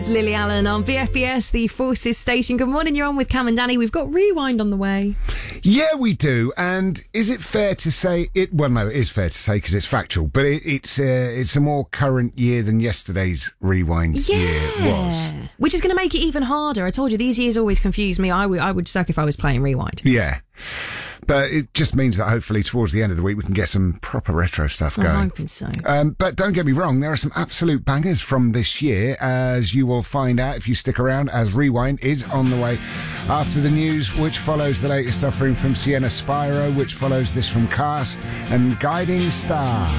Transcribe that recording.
It's Lily Allen on BFBS, the Forces station. Good morning, you're on with Cam and Danny. We've got Rewind on the way. Yeah, we do. And is it fair to say it? Well, no, it is fair to say because it's factual. But it's a more current year than yesterday's Rewind year was. Which is going to make it even harder. I told you these years always confuse me. I would suck if I was playing Rewind. Yeah. But it just means that hopefully towards the end of the week we can get some proper retro stuff going. I'm hoping so. But don't get me wrong, there are some absolute bangers from this year, as you will find out if you stick around, as Rewind is on the way after the news, which follows the latest offering from Sienna Spyro, which follows this from Cast and Guiding Star.